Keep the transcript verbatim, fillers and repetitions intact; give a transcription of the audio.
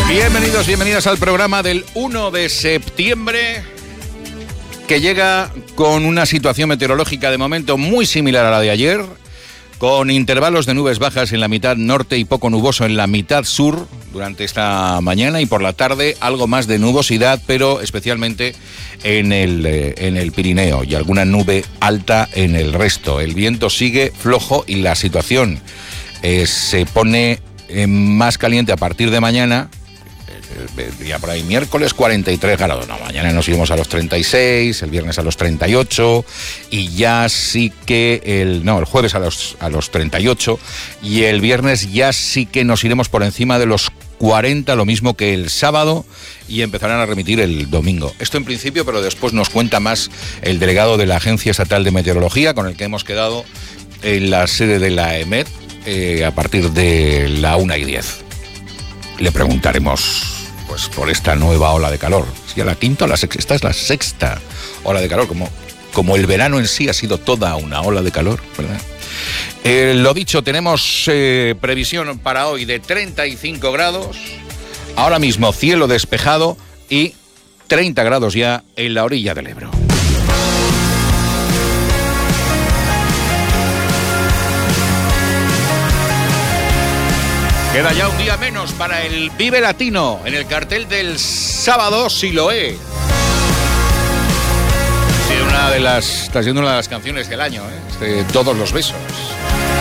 Bienvenidos, bienvenidas al programa del uno de septiembre, que llega con una situación meteorológica de momento muy similar a la de ayer, con intervalos de nubes bajas en la mitad norte y poco nuboso en la mitad sur durante esta mañana, y por la tarde algo más de nubosidad, pero especialmente en el, eh, en el Pirineo, y alguna nube alta en el resto. El viento sigue flojo y la situación eh, se pone eh, más caliente a partir de mañana. Ya por ahí, miércoles cuarenta y tres grados, no, mañana nos iremos a los treinta y seis, el viernes a los treinta y ocho, y ya sí que el, no, el jueves a los, a los treinta y ocho, y el viernes ya sí que nos iremos por encima de los cuarenta, lo mismo que el sábado, y empezarán a remitir el domingo. Esto en principio, pero después nos cuenta más el delegado de la Agencia Estatal de Meteorología, con el que hemos quedado en la sede de la EMET eh, a partir de la una y diez. Le preguntaremos pues por esta nueva ola de calor. Si a la quinta o la sexta, esta es la sexta ola de calor, como, como el verano en sí ha sido toda una ola de calor, ¿verdad? Eh, lo dicho, tenemos eh, previsión para hoy de treinta y cinco grados, ahora mismo cielo despejado y treinta grados ya en la orilla del Ebro. Queda ya un día menos para el Vive Latino en el cartel del sábado, Siloé. Sí, una de las, está siendo una de las canciones del año, ¿eh? De Todos los besos.